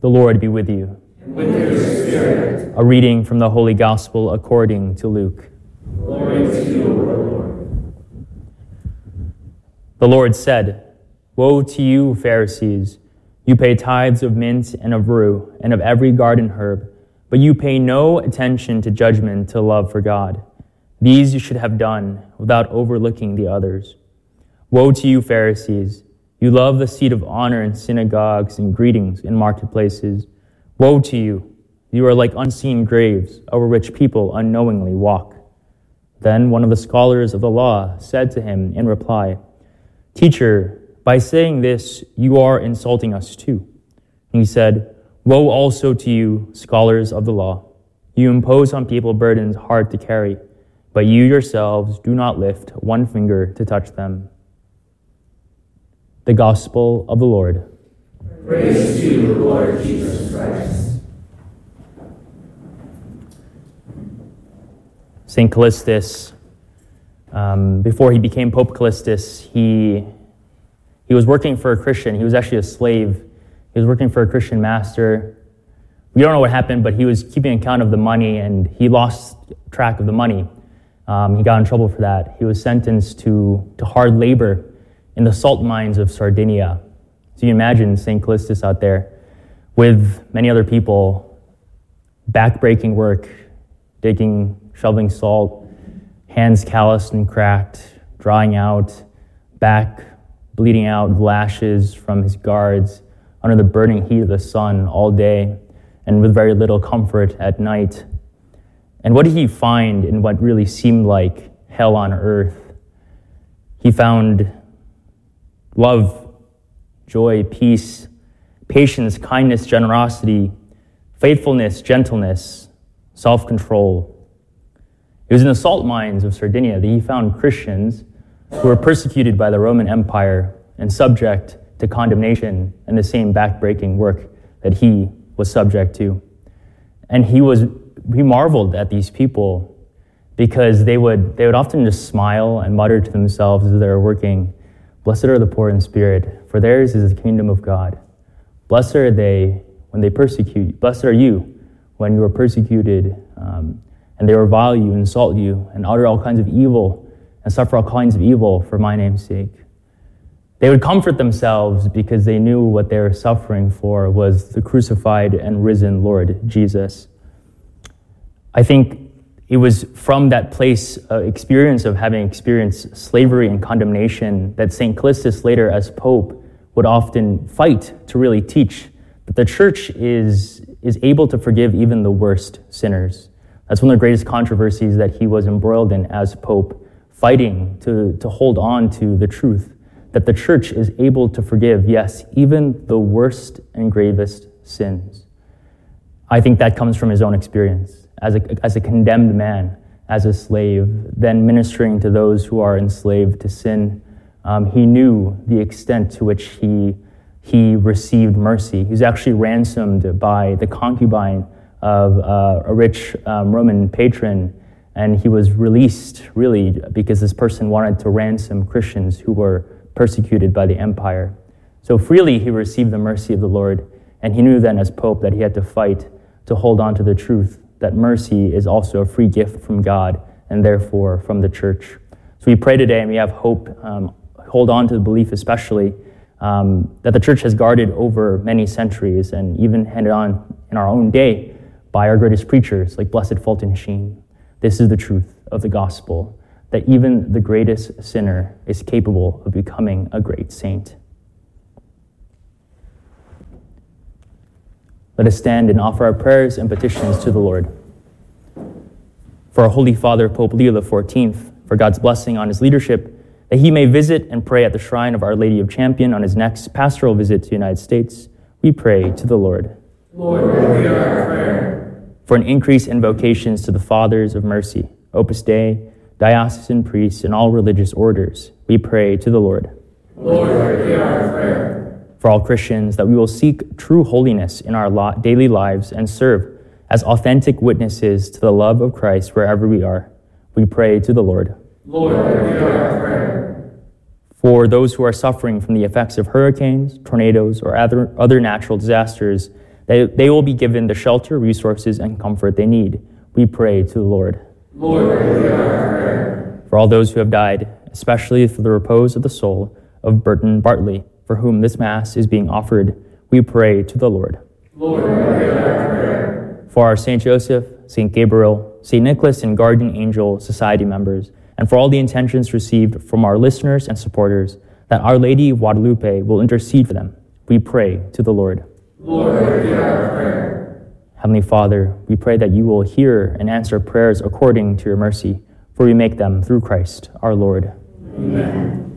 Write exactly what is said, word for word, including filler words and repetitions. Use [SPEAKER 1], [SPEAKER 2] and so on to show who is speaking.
[SPEAKER 1] The Lord be with you.
[SPEAKER 2] And with your spirit.
[SPEAKER 1] A reading from the Holy Gospel according to Luke.
[SPEAKER 2] Glory to you, O Lord.
[SPEAKER 1] The Lord said, "Woe to you, Pharisees! You pay tithes of mint and of rue and of every garden herb, but you pay no attention to judgment, to love for God. These you should have done without overlooking the others. Woe to you, Pharisees! You love the seat of honor in synagogues and greetings in marketplaces. Woe to you! You are like unseen graves over which people unknowingly walk." Then one of the scholars of the law said to him in reply, "Teacher, by saying this, you are insulting us too." And he said, "Woe also to you, scholars of the law! You impose on people burdens hard to carry, but you yourselves do not lift one finger to touch them." The Gospel of the Lord.
[SPEAKER 2] Praise to you, Lord Jesus Christ.
[SPEAKER 1] Saint Callistus, um, before he became Pope Callistus, he he was working for a Christian. He was actually a slave. He was working for a Christian master. We don't know what happened, but he was keeping account of the money, and he lost track of the money. Um, he got in trouble for that. He was sentenced to, to hard labor in the salt mines of Sardinia. So you imagine Saint Callistus out there with many other people, back-breaking work, digging, shoveling salt, hands calloused and cracked, drying out, back bleeding out, lashes from his guards under the burning heat of the sun all day, and with very little comfort at night. And what did he find in what really seemed like hell on earth? He found love, joy, peace, patience, kindness, generosity, faithfulness, gentleness, self-control. It was in the salt mines of Sardinia that he found Christians who were persecuted by the Roman Empire and subject to condemnation and the same back-breaking work that he was subject to. And he was he marveled at these people because they would they would often just smile and mutter to themselves as they were working, "Blessed are the poor in spirit, for theirs is the kingdom of God. Blessed are they when they persecute. Blessed are you when you are persecuted, um, and they revile you, insult you, and utter all kinds of evil, and suffer all kinds of evil for my name's sake." They would comfort themselves because they knew what they were suffering for was the crucified and risen Lord Jesus. I think it was from that place, uh, experience of having experienced slavery and condemnation, that Saint Callistus later as Pope would often fight to really teach that the church is, is able to forgive even the worst sinners. That's one of the greatest controversies that he was embroiled in as Pope, fighting to, to hold on to the truth that the church is able to forgive, yes, even the worst and gravest sins. I think that comes from his own experience as a, as a condemned man, as a slave, then ministering to those who are enslaved to sin. Um, he knew the extent to which he, he received mercy. He was actually ransomed by the concubine of uh, a rich um, Roman patron, and he was released, really, because this person wanted to ransom Christians who were persecuted by the empire. So freely he received the mercy of the Lord, and he knew then as Pope that he had to fight to hold on to the truth that mercy is also a free gift from God and therefore from the church. So we pray today and we have hope, um, hold on to the belief especially, um, that the church has guarded over many centuries and even handed on in our own day by our greatest preachers like Blessed Fulton Sheen. This is the truth of the gospel, that even the greatest sinner is capable of becoming a great saint. Let us stand and offer our prayers and petitions to the Lord. For our Holy Father, Pope Leo the fourteenth, for God's blessing on his leadership, that he may visit and pray at the shrine of Our Lady of Champion on his next pastoral visit to the United States, we pray to the Lord.
[SPEAKER 2] Lord, hear our prayer.
[SPEAKER 1] For an increase in vocations to the Fathers of Mercy, Opus Dei, diocesan priests, and all religious orders, we pray to the Lord.
[SPEAKER 2] Lord, hear our prayer.
[SPEAKER 1] For all Christians, that we will seek true holiness in our lo- daily lives and serve as authentic witnesses to the love of Christ wherever we are, we pray to the Lord.
[SPEAKER 2] Lord, hear our prayer.
[SPEAKER 1] For those who are suffering from the effects of hurricanes, tornadoes, or other, other natural disasters, that they will be given the shelter, resources, and comfort they need. We pray to the Lord.
[SPEAKER 2] Lord, hear our prayer.
[SPEAKER 1] For all those who have died, especially for the repose of the soul of Burton Bartley, for whom this Mass is being offered, we pray to the Lord.
[SPEAKER 2] Lord, hear our prayer.
[SPEAKER 1] For our Saint Joseph, Saint Gabriel, Saint Nicholas, and Guardian Angel Society members, and for all the intentions received from our listeners and supporters, that Our Lady of Guadalupe will intercede for them, we pray to the Lord.
[SPEAKER 2] Lord, hear our prayer.
[SPEAKER 1] Heavenly Father, we pray that you will hear and answer prayers according to your mercy, for we make them through Christ our Lord.
[SPEAKER 2] Amen.